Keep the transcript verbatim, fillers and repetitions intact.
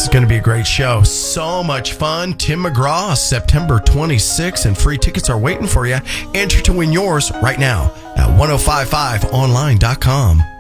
This is going to be a great show. So much fun. Tim McGraw, September twenty-sixth, and free tickets are waiting for you. Enter to win yours right now at ten fifty-five online dot com.